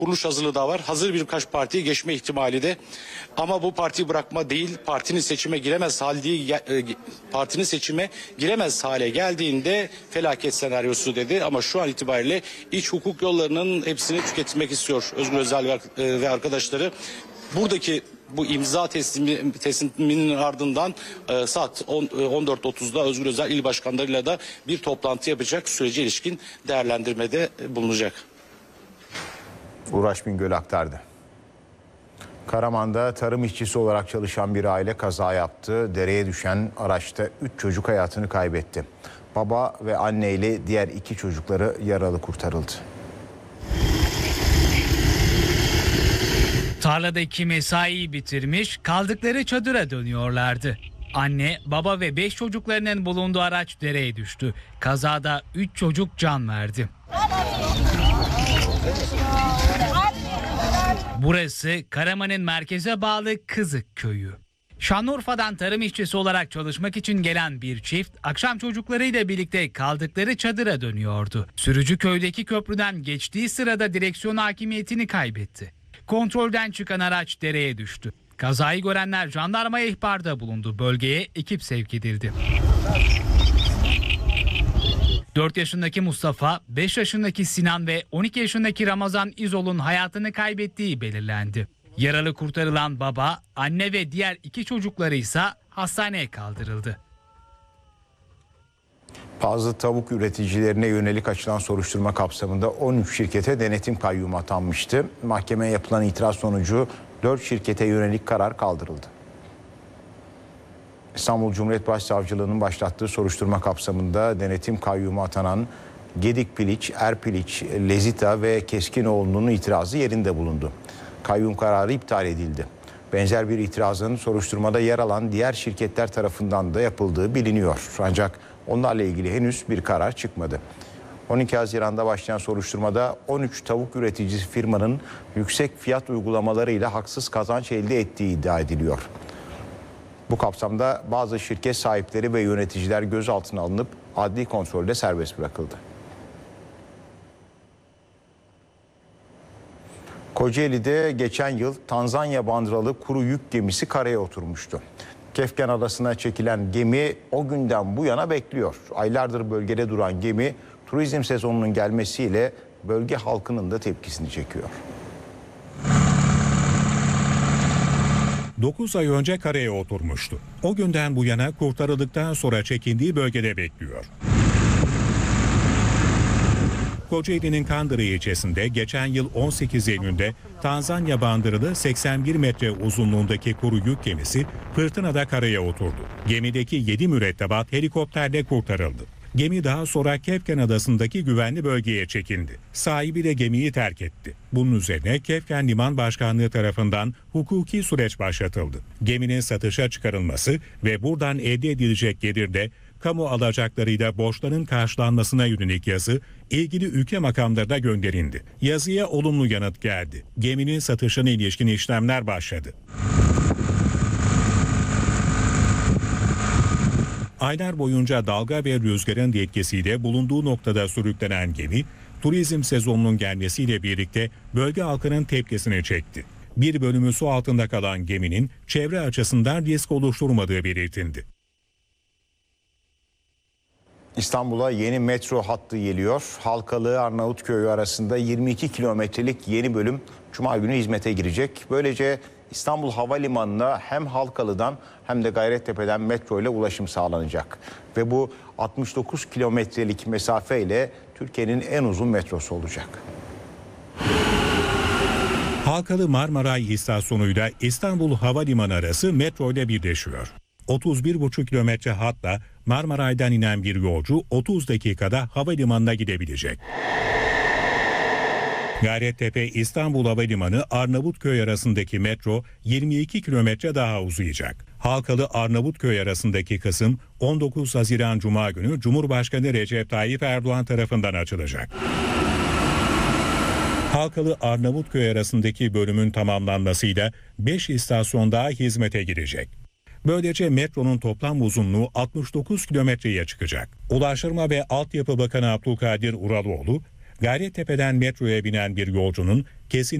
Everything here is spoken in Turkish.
kuruluş hazırlığı da var. Hazır birkaç partiye geçme ihtimali de. Ama bu partiyi bırakma değil, partinin seçime giremez hale geldiğinde felaket senaryosu dedi. Ama şu an itibariyle iç hukuk yollarının hepsini tüketmek istiyor Özgür Özel ve arkadaşları. Buradaki bu imza tesliminin ardından saat 14.30'da Özgür Özel il başkanlarıyla da bir toplantı yapacak, sürece ilişkin değerlendirmede bulunacak. Uğraş Bingöl aktardı. Karaman'da tarım işçisi olarak çalışan bir aile kaza yaptı. Dereye düşen araçta 3 çocuk hayatını kaybetti. Baba ve anne ile diğer 2 çocukları yaralı kurtarıldı. Tarladaki mesaiyi bitirmiş, kaldıkları çadıra dönüyorlardı. Anne, baba ve 5 çocuklarının bulunduğu araç dereye düştü. Kazada 3 çocuk can verdi. Burası Karaman'ın merkeze bağlı Kızık köyü. Şanlıurfa'dan tarım işçisi olarak çalışmak için gelen bir çift akşam çocuklarıyla birlikte kaldıkları çadıra dönüyordu. Sürücü köydeki köprüden geçtiği sırada direksiyon hakimiyetini kaybetti. Kontrolden çıkan araç dereye düştü. Kazayı görenler jandarmaya ihbarda bulundu. Bölgeye ekip sevk edildi. 4 yaşındaki Mustafa, 5 yaşındaki Sinan ve 12 yaşındaki Ramazan İzol'un hayatını kaybettiği belirlendi. Yaralı kurtarılan baba, anne ve diğer 2 çocukları ise hastaneye kaldırıldı. Bazı tavuk üreticilerine yönelik açılan soruşturma kapsamında 13 şirkete denetim kayyumu atanmıştı. Mahkemeye yapılan itiraz sonucu 4 şirkete yönelik karar kaldırıldı. İstanbul Cumhuriyet Başsavcılığı'nın başlattığı soruşturma kapsamında denetim kayyumu atanan Gedik Piliç, Erpiliç, Lezita ve Keskinoğlu'nun itirazı yerinde bulundu. Kayyum kararı iptal edildi. Benzer bir itirazın soruşturmada yer alan diğer şirketler tarafından da yapıldığı biliniyor. Ancak onlarla ilgili henüz bir karar çıkmadı. 12 Haziran'da başlayan soruşturmada 13 tavuk üreticisi firmanın yüksek fiyat uygulamalarıyla haksız kazanç elde ettiği iddia ediliyor. Bu kapsamda bazı şirket sahipleri ve yöneticiler gözaltına alınıp adli kontrolde serbest bırakıldı. Kocaeli'de geçen yıl Tanzanya bandıralı kuru yük gemisi karaya oturmuştu. Kefken Adası'na çekilen gemi o günden bu yana bekliyor. Aylardır bölgede duran gemi turizm sezonunun gelmesiyle bölge halkının da tepkisini çekiyor. 9 ay önce karaya oturmuştu. O günden bu yana kurtarıldıktan sonra çekindiği bölgede bekliyor. Kocaeli'nin Kandırı ilçesinde geçen yıl 18 Eylül'de Tanzanya bandırılı 81 metre uzunluğundaki kuru yük gemisi fırtınada karaya oturdu. Gemideki 7 mürettebat helikopterle kurtarıldı. Gemi daha sonra Kefken Adası'ndaki güvenli bölgeye çekildi. Sahibi de gemiyi terk etti. Bunun üzerine Kefken Liman Başkanlığı tarafından hukuki süreç başlatıldı. Geminin satışa çıkarılması ve buradan elde edilecek gelirde kamu alacaklarıyla borçların karşılanmasına yönelik yazı ilgili ülke makamlarına gönderildi. Yazıya olumlu yanıt geldi. Geminin satışına ilişkin işlemler başladı. Aylar boyunca dalga ve rüzgarın etkisiyle bulunduğu noktada sürüklenen gemi, turizm sezonunun gelmesiyle birlikte bölge halkının tepkisini çekti. Bir bölümü su altında kalan geminin çevre açısından risk oluşturmadığı belirtildi. İstanbul'a yeni metro hattı geliyor. Halkalı Arnavutköy arasında 22 kilometrelik yeni bölüm Cuma günü hizmete girecek. Böylece İstanbul Havalimanı'na hem Halkalı'dan hem de Gayrettepe'den metro ile ulaşım sağlanacak. Ve bu 69 kilometrelik mesafeyle Türkiye'nin en uzun metrosu olacak. Halkalı Marmaray istasyonuyla İstanbul Havalimanı arası metro ile birleşiyor. 31,5 kilometre hatla Marmaray'dan inen bir yolcu 30 dakikada havalimanına gidebilecek. Gayrettepe İstanbul Havalimanı Arnavutköy arasındaki metro 22 kilometre daha uzayacak. Halkalı Arnavutköy arasındaki kısım 19 Haziran Cuma günü Cumhurbaşkanı Recep Tayyip Erdoğan tarafından açılacak. Halkalı Arnavutköy arasındaki bölümün tamamlanmasıyla 5 istasyon daha hizmete girecek. Böylece metronun toplam uzunluğu 69 kilometreye çıkacak. Ulaştırma ve Altyapı Bakanı Abdülkadir Uraloğlu, Gayrettepe'den metroya binen bir yolcunun kesin